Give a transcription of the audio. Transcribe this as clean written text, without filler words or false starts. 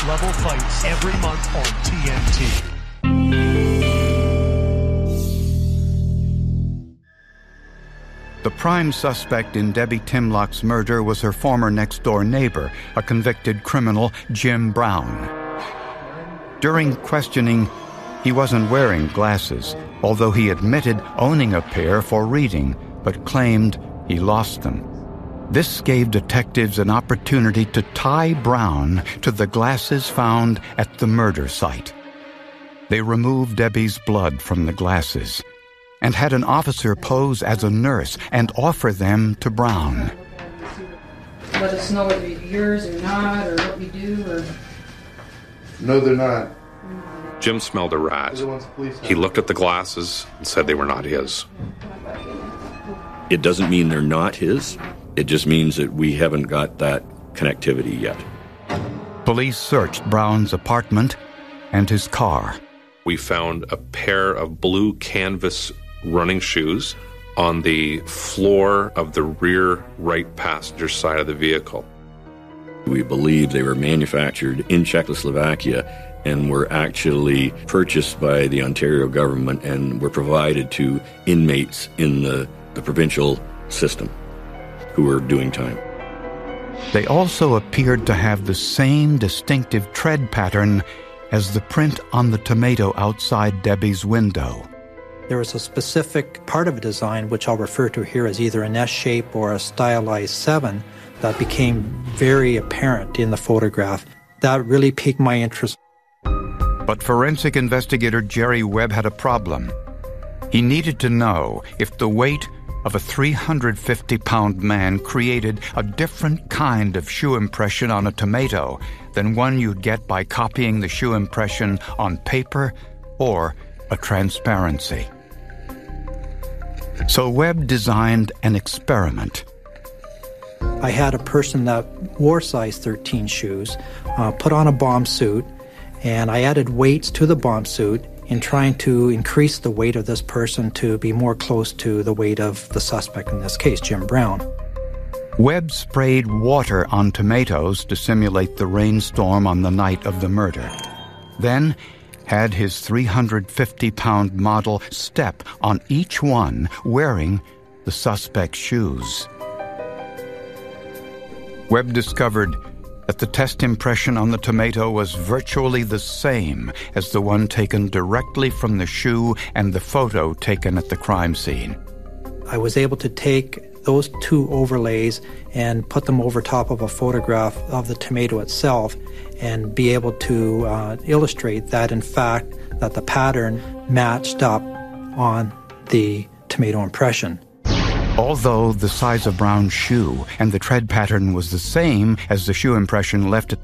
level fights every month on TNT. The prime suspect in Debbie Timlock's murder was her former next-door neighbor, a convicted criminal, Jim Brown. During questioning, he wasn't wearing glasses, although he admitted owning a pair for reading, but claimed he lost them. This gave detectives an opportunity to tie Brown to the glasses found at the murder site. They removed Debbie's blood from the glasses and had an officer pose as a nurse and offer them to Brown. Let us know whether you're yours or not, or what we do, or... No, they're not. Jim smelled a rat. He looked at the glasses and said they were not his. It doesn't mean they're not his. It just means that we haven't got that connectivity yet. Police searched Brown's apartment and his car. We found a pair of blue canvas running shoes on the floor of the rear right passenger side of the vehicle. We believe they were manufactured in Czechoslovakia and were actually purchased by the Ontario government and were provided to inmates in the provincial system who were doing time. They also appeared to have the same distinctive tread pattern as the print on the tomato outside Debbie's window. There was a specific part of a design, which I'll refer to here as either an S shape or a stylized 7, that became very apparent in the photograph. That really piqued my interest. But forensic investigator Jerry Webb had a problem. He needed to know if the weight of a 350-pound man created a different kind of shoe impression on a tomato than one you'd get by copying the shoe impression on paper or a transparency. So Webb designed an experiment. I had a person that wore size 13 shoes put on a bomb suit, and I added weights to the bomb suit in trying to increase the weight of this person to be more close to the weight of the suspect, in this case, Jim Brown. Webb sprayed water on tomatoes to simulate the rainstorm on the night of the murder. Then had his 350-pound model step on each one wearing the suspect's shoes. Webb discovered that the test impression on the tomato was virtually the same as the one taken directly from the shoe and the photo taken at the crime scene. I was able to take those two overlays and put them over top of a photograph of the tomato itself and be able to illustrate that, in fact, that the pattern matched up on the tomato impression. Although the size of Brown's shoe and the tread pattern was the same as the shoe impression left at